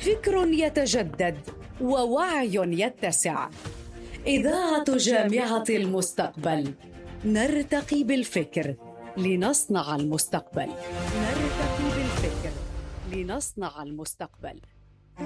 فكر يتجدد ووعي يتسع. إذاعة جامعة المستقبل، نرتقي بالفكر لنصنع المستقبل. نرتقي بالفكر لنصنع المستقبل.